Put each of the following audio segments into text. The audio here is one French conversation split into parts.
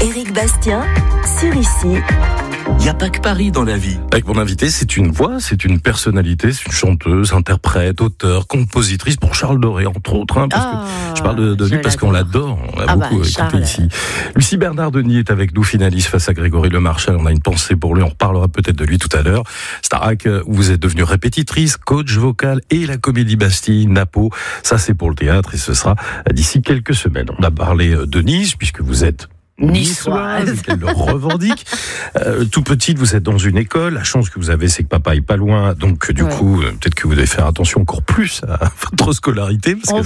Éric Bastien, sur Ici. Il n'y a pas que Paris dans la vie. Avec mon invité, c'est une voix, c'est une personnalité, c'est une chanteuse, interprète, auteure, compositrice pour Charles Doré, entre autres. Parce que je parle de lui parce qu'on l'adore, on l'a beaucoup écouté ici. Lucie Bernard-Denis est avec nous, finaliste face à Grégory Lemarchal. On a une pensée pour lui, on reparlera peut-être de lui tout à l'heure. Starac, vous êtes devenue répétitrice, coach vocal et la Comédie Bastille, Napo. Ça, c'est pour le théâtre et ce sera d'ici quelques semaines. On a parlé de Nice, puisque vous êtes niçoise, qu'elle le revendique. Tout petite, vous êtes dans une école. La chance que vous avez, c'est que papa est pas loin. Donc, du coup, peut-être que vous devez faire attention encore plus à votre scolarité. Parce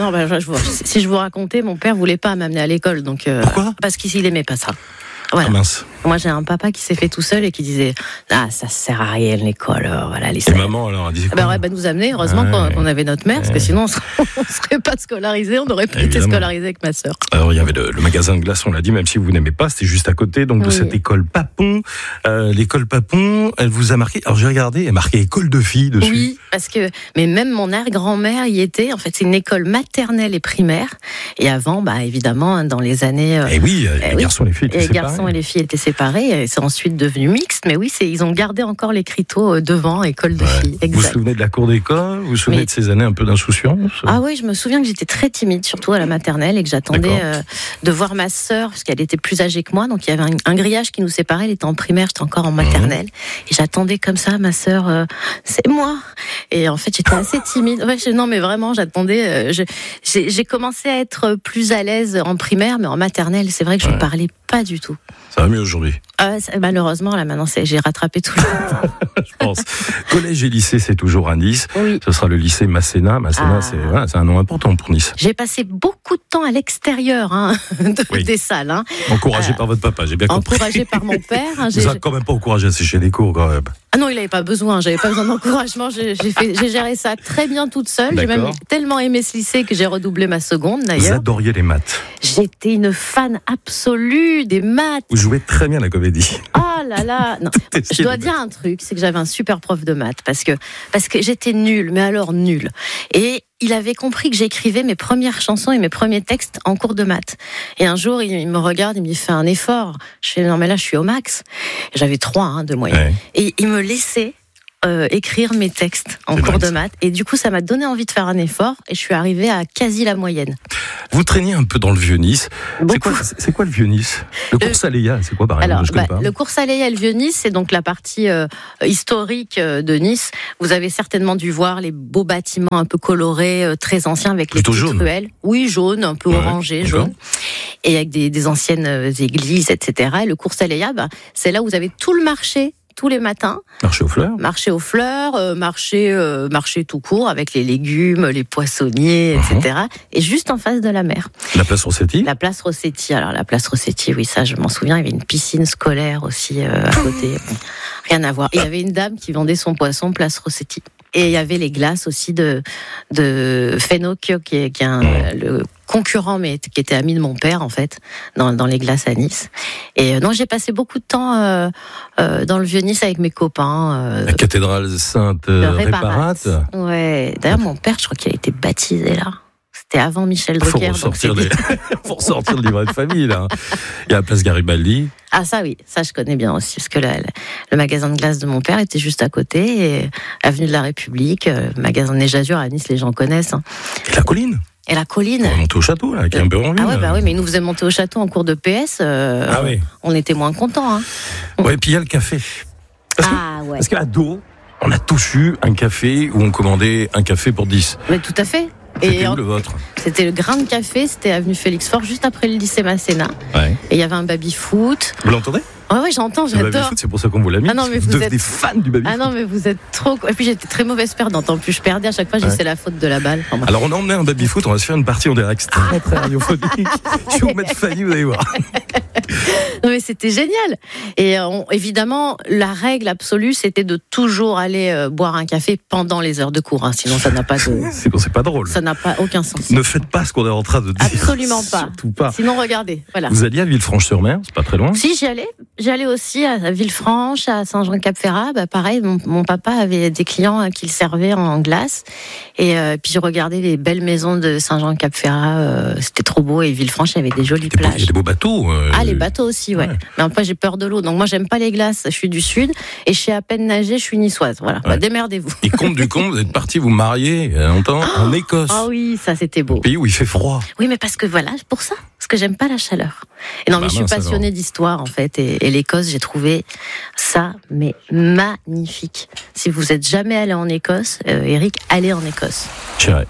que... si je vous racontais, mon père voulait pas m'amener à l'école. Donc, pourquoi ? Parce qu'il aimait pas ça. Voilà. Ah mince. Moi, j'ai un papa qui s'est fait tout seul et qui disait ça sert à rien l'école. Voilà, et maman, alors, elle disait quoi ? Elle nous amener. Heureusement qu'on avait notre mère, parce que sinon, on serait pas scolarisés. On n'aurait pas été scolarisés avec ma sœur. Alors, il y avait le magasin de glace, on l'a dit, même si vous n'aimez pas, c'était juste à côté, donc de cette école Papon. L'école Papon, elle vous a marqué. Alors, j'ai regardé, elle est marquée école de filles dessus. Oui, mais même mon arrière-grand-mère y était. En fait, c'est une école maternelle et primaire. Et avant, évidemment, dans les années. Les garçons et les filles étaient séparés. Les garçons et les filles étaient séparés. Et c'est ensuite devenu mixte. Mais oui, ils ont gardé encore l'écriteau devant, école de filles. Exact. Vous vous souvenez de la cour d'école ? Vous vous souvenez de ces années un peu d'insouciance ? Ah oui, je me souviens que j'étais très timide, surtout à la maternelle, et que j'attendais de voir ma sœur, parce qu'elle était plus âgée que moi. Donc il y avait un grillage qui nous séparait. Elle était en primaire, j'étais encore en maternelle. Et j'attendais comme ça, ma sœur, c'est moi. Et en fait, j'étais assez timide. Non, mais vraiment, j'attendais. J'ai commencé à être plus à l'aise en primaire, mais en maternelle, c'est vrai que je ne parlais pas du tout. Ça va mieux aujourd'hui. Malheureusement, là maintenant, j'ai rattrapé tout le temps. Je pense. Collège et lycée, c'est toujours à Nice. Oui. Ce sera le lycée Masséna. Masséna, c'est un nom important pour Nice. J'ai passé beaucoup de temps à l'extérieur des salles. Encouragé par votre papa, j'ai bien compris. Encouragé par mon père. Vous n'avez quand même pas encouragé à sécher les cours, quand même. Ah non, il n'avait pas besoin. J'avais pas besoin d'encouragement. J'ai géré ça très bien toute seule. J'ai même tellement aimé ce lycée que j'ai redoublé ma seconde, d'ailleurs. Vous adoriez les maths. J'étais une fan absolue des maths. Vous jouez très bien la comédie. Oh là là. Non. Je dois dire un truc, c'est que j'avais un super prof de maths parce que j'étais nulle, mais alors nulle. Et il avait compris que j'écrivais mes premières chansons et mes premiers textes en cours de maths. Et un jour, il me regarde, il me dit, fais un effort. Je fais, non mais là, je suis au max. J'avais 3 de moyenne. Ouais. Et il me laissait écrire mes textes en cours de maths. Et du coup, ça m'a donné envie de faire un effort. Et je suis arrivée à quasi la moyenne. Vous traîniez un peu dans le Vieux-Nice. C'est quoi le Vieux-Nice ? Le cours Saléa, c'est quoi par exemple ? Le cours Saléa et le Vieux-Nice, c'est donc la partie historique de Nice. Vous avez certainement dû voir les beaux bâtiments un peu colorés, très anciens, avec les petites ruelles. Oui, jaune, un peu orangé, jaune. Et avec des anciennes églises, etc. Et le cours Saléa, c'est là où vous avez tout le marché, tous les matins. Marché aux fleurs. Marché tout court, avec les légumes, les poissonniers, etc. Et juste en face de la mer. La place Rossetti ? La place Rossetti. Alors, la place Rossetti, oui, ça, je m'en souviens. Il y avait une piscine scolaire aussi à côté. Rien à voir. Il y avait une dame qui vendait son poisson, place Rossetti. Et il y avait les glaces aussi de Fenocchio, qui est le concurrent, mais qui était ami de mon père, en fait, dans les glaces à Nice. Et donc, j'ai passé beaucoup de temps dans le Vieux-Nice avec mes copains. La cathédrale Sainte-Réparate. Ouais. D'ailleurs, mon père, je crois qu'il a été baptisé là. C'était avant Michel Drucker. Faut ressortir le livret de famille, là. Il y a la place Garibaldi. Ah ça oui, ça je connais bien aussi, parce que le magasin de glace de mon père était juste à côté, et avenue de la République, magasin de Neige Azur à Nice, les gens connaissent. Et la colline. Et la colline. On montait au château, là, qui est un peu en ville. Ah oui, mais ils nous faisaient monter au château en cours de PS. On était moins contents. Ouais, et puis il y a le café. Parce qu'à dos, on a tous eu un café où on commandait un café pour 10. Mais tout à fait. C'était où le vôtre ? C'était le Grain de Café, c'était avenue Félix Faure, juste après le lycée Masséna. Ouais. Et il y avait un baby-foot. Vous l'entendez ? Oui, j'entends, j'adore. Le baby-foot, c'est pour ça qu'on vous l'a mis. Ah non, mais vous êtes des fans du baby-foot. Ah non, mais vous êtes trop... Et puis j'étais très mauvaise perdante. En plus, je perdais à chaque fois, c'est la faute de la balle. Alors on a emmené un baby-foot, on va se faire une partie en direct. C'est très radiophonique. Je vais vous mettre failli, vous allez voir. Non mais c'était génial. Et évidemment, la règle absolue, c'était de toujours aller boire un café pendant les heures de cours. Hein. Sinon, ça n'a pas de... c'est pas drôle. Ça n'a pas aucun sens. Ne faites pas ce qu'on est en train de dire. Absolument pas. Surtout pas. Sinon, regardez. Voilà. Vous alliez à Villefranche-sur-Mer, c'est pas très loin. Si, j'y allais. J'allais aussi à Villefranche, à Saint-Jean-Cap-Ferrat. Pareil, mon papa avait des clients qu'il servait en glace. Et puis je regardais les belles maisons de Saint-Jean-Cap-Ferrat. C'était trop beau. Et Villefranche, il y avait des jolies plages. Il y a des beaux bateaux. Les bateaux aussi, ouais. Mais après, j'ai peur de l'eau. Donc moi, j'aime pas les glaces. Je suis du Sud. Et je sais à peine nager. Je suis niçoise. Voilà. Ouais. Démerdez-vous. Et compte du compte, vous êtes parti vous marier en Écosse. Ah oui, ça c'était beau. Un pays où il fait froid. Oui, mais parce que voilà, pour ça. Parce que j'aime pas la chaleur. Et non, mais je suis passionnée d'histoire, en fait. Et l'Écosse, j'ai trouvé ça, mais magnifique. Si vous êtes jamais allé en Écosse, Eric, allez en Écosse. J'irai.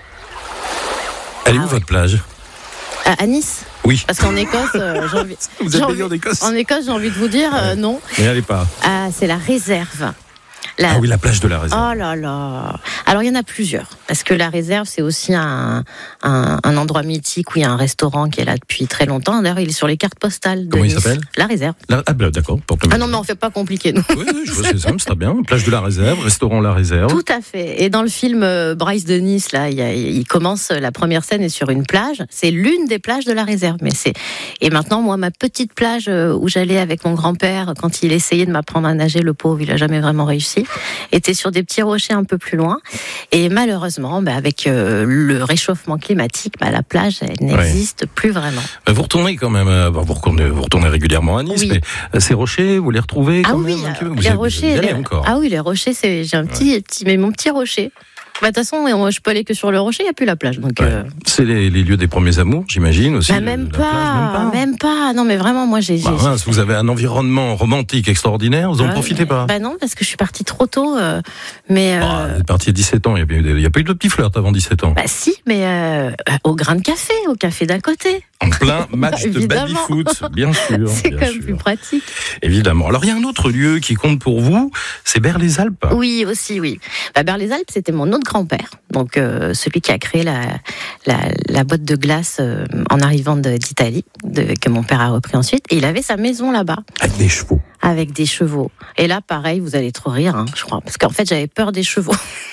Elle est où votre plage ? À Nice. Oui. Parce qu'en Écosse, vous êtes baigné en Écosse ? En Écosse, j'ai envie de vous dire non. Mais allez pas. C'est la réserve. Ah oui, la plage de la réserve. Oh là là. Alors, il y en a plusieurs. Parce que la réserve, c'est aussi un endroit mythique où il y a un restaurant qui est là depuis très longtemps. D'ailleurs, il est sur les cartes postales de Comment Nice. Il s'appelle ? La réserve. D'accord. Non, mais on ne fait pas compliqué, nous. Oui, je vois, c'est simple, c'est très bien. Plage de la réserve, restaurant la réserve. Tout à fait. Et dans le film Bryce de Nice, là, il commence, la première scène est sur une plage. C'est l'une des plages de la réserve. Et maintenant, moi, ma petite plage où j'allais avec mon grand-père quand il essayait de m'apprendre à nager, le pauvre, il n'a jamais vraiment réussi, était sur des petits rochers un peu plus loin. Et malheureusement, avec le réchauffement climatique, la plage, elle n'existe plus vraiment. Vous retournez quand même, vous retournez régulièrement à Nice, oui. Mais ces rochers, vous les retrouvez quand même un petit peu ? Les rochers, encore. Ah oui, les rochers, j'ai un petit, mais mon petit rocher. De toute façon, je peux aller que sur le rocher, il n'y a plus la plage. Donc, c'est les lieux des premiers amours, j'imagine aussi. Même pas. Non, mais vraiment, moi, j'ai. Vous avez un environnement romantique extraordinaire, vous n'en profitez pas ? Non, parce que je suis partie trop tôt. Mais. Vous êtes partie à 17 ans, il n'y a pas eu de petit flirt avant 17 ans. Si, mais au grain de café, au café d'à côté. En plein match de baby-foot, bien sûr. C'est quand même plus pratique. Évidemment. Alors, il y a un autre lieu qui compte pour vous, c'est Berre-les-Alpes. Oui, aussi, oui. Berre-les-Alpes, c'était mon autre grand-père. Donc, celui qui a créé la boîte de glace en arrivant d'Italie, que mon père a repris ensuite. Et il avait sa maison là-bas. Avec des chevaux. Et là, pareil, vous allez trop rire, je crois. Parce qu'en fait, j'avais peur des chevaux.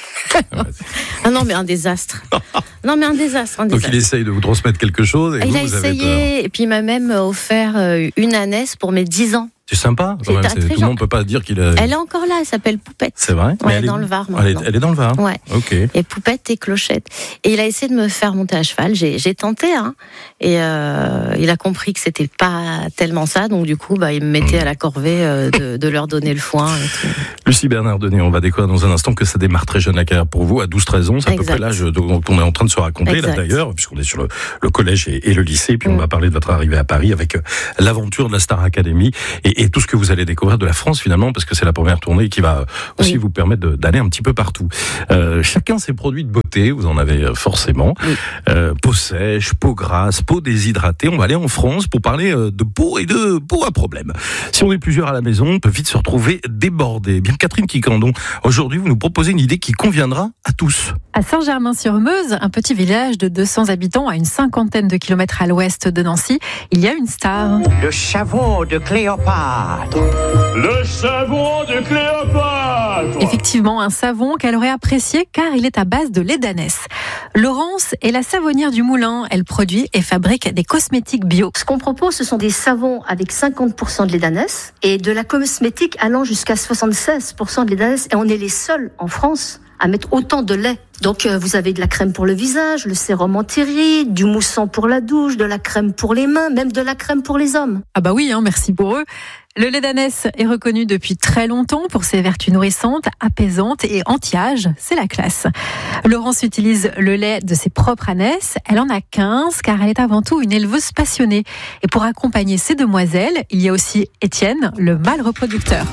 Non, mais un désastre. Donc il essaye de vous transmettre quelque chose et il vous a essayé, avez peur. Et puis il m'a même offert une ânesse pour mes 10 ans. C'est sympa, quand même. Tout le monde ne peut pas dire qu'il a... Elle est encore là, elle s'appelle Poupette. C'est vrai ? Ouais, elle est dans le Var maintenant. Elle est dans le Var ? Ouais. Ok. Et Poupette et Clochette. Et il a essayé de me faire monter à cheval. J'ai tenté, et il a compris que c'était pas tellement ça. Donc du coup, il me mettait à la corvée de leur donner le foin. Et tout. Lucie Bernard-Denis, on va découvrir dans un instant que ça démarre très jeune la carrière pour vous, à 12-13 ans. C'est à peu près l'âge dont on est en train de se raconter, là d'ailleurs, puisqu'on est sur le collège et le lycée. Puis on va parler de votre arrivée à Paris avec l'aventure de la Star Academy et tout ce que vous allez découvrir de la France finalement, parce que c'est la première tournée qui va aussi vous permettre d'aller un petit peu partout. Chacun ses produits de beauté, vous en avez forcément. Peau sèche, peau grasse, peau déshydratée. On va aller en France pour parler de peau et de peau à problème. Si on est plusieurs à la maison, on peut vite se retrouver débordé. Bien Catherine Quicandon, aujourd'hui vous nous proposez une idée qui conviendra à tous. À Saint-Germain-sur-Meuse, un petit village de 200 habitants à une 50aine de kilomètres à l'ouest de Nancy, il y a une star. Le savon de Cléopâtre. Le savon de Cléopâtre. Effectivement, un savon qu'elle aurait apprécié car il est à base de lait d'ânesse. Laurence est la savonnière du moulin. Elle produit et fabrique des cosmétiques bio. Ce qu'on propose, ce sont des savons avec 50% de lait d'ânesse et de la cosmétique allant jusqu'à 76% de lait d'ânesse. Et on est les seuls en France à mettre autant de lait. Donc vous avez de la crème pour le visage, le sérum anti-rides, du moussant pour la douche, de la crème pour les mains, même de la crème pour les hommes. Ah bah oui, merci pour eux. Le lait d'ânesse est reconnu depuis très longtemps pour ses vertus nourrissantes, apaisantes et anti-âge. C'est la classe. Laurence utilise le lait de ses propres ânesses. Elle en a 15 car elle est avant tout une éleveuse passionnée. Et pour accompagner ces demoiselles, il y a aussi Étienne, le mâle reproducteur.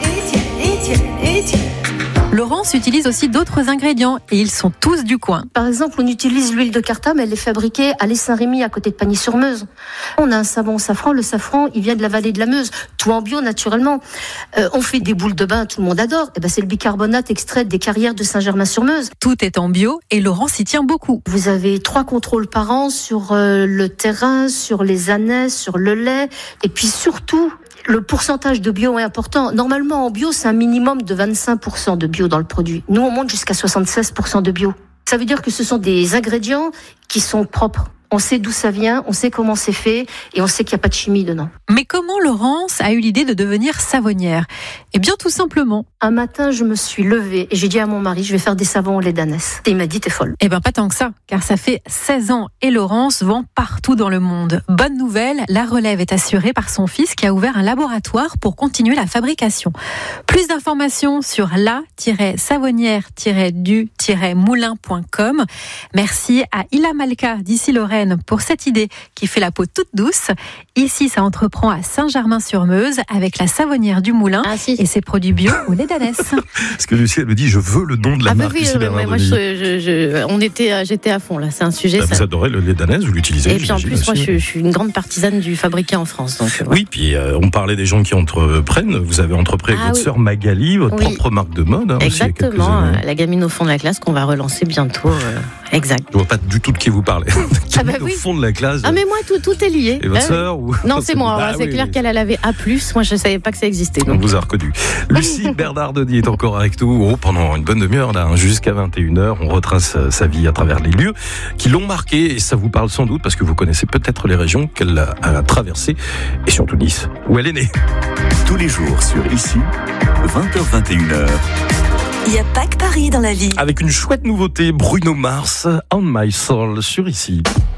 Étienne. Laurence utilise aussi d'autres ingrédients et ils sont tous du coin. Par exemple, on utilise l'huile de cartame, elle est fabriquée à l'Est-Saint-Rémy, à côté de Pagny-sur-Meuse. On a un savon au safran, le safran, il vient de la vallée de la Meuse, tout en bio naturellement. On fait des boules de bain, tout le monde adore. C'est le bicarbonate extrait des carrières de Saint-Germain-sur-Meuse. Tout est en bio et Laurence y tient beaucoup. Vous avez 3 contrôles par an sur le terrain, sur les ânesses, sur le lait et puis surtout Le pourcentage de bio est important. Normalement, en bio, c'est un minimum de 25% de bio dans le produit. Nous, on monte jusqu'à 76% de bio. Ça veut dire que ce sont des ingrédients qui sont propres. On sait d'où ça vient, on sait comment c'est fait et on sait qu'il n'y a pas de chimie dedans. Mais comment Laurence a eu l'idée de devenir savonnière ? Eh bien, tout simplement. Un matin, je me suis levée et j'ai dit à mon mari, je vais faire des savons au lait d'ânesse. Et il m'a dit, t'es folle. Eh bien, pas tant que ça, car ça fait 16 ans et Laurence vend partout dans le monde. Bonne nouvelle, la relève est assurée par son fils qui a ouvert un laboratoire pour continuer la fabrication. Plus d'informations sur la-savonnière-du-moulin.com. Merci à Ila Malka d'ici Lorraine pour cette idée qui fait la peau toute douce. Ici, ça entreprend à Saint-Germain-sur-Meuse avec la savonnière du Moulin et ses produits bio au lait d'ânesse. Parce que Lucie, elle me dit, je veux le nom de la marque. Oui, moi, j'étais à fond là. C'est un sujet. Vous adorez le lait d'ânesse, vous l'utilisez. Et puis en plus, moi, je suis une grande partisane du fabriqué en France. Donc, oui, puis on parlait des gens qui entreprennent. Vous avez entrepris avec votre sœur Magali, votre propre marque de mode. Exactement, la gamine au fond de la classe qu'on va relancer bientôt. Exact. Je vois pas du tout de qui vous parlez. Au fond de la classe. Ah mais moi tout est lié. Et votre sœur ou... Non, c'est moi. C'est clair qu'elle avait A+. Moi je savais pas que ça existait. Donc. On vous a reconnu. Lucie Bernardoni est encore avec nous pendant une bonne demi-heure là, jusqu'à 21h. On retrace sa vie à travers les lieux qui l'ont marqué et ça vous parle sans doute parce que vous connaissez peut-être les régions qu'elle a traversées et surtout Nice où elle est née. Tous les jours sur Ici, 20h-21h. Il n'y a pas que Paris dans la vie. Avec une chouette nouveauté, Bruno Mars, On My Soul sur Ici.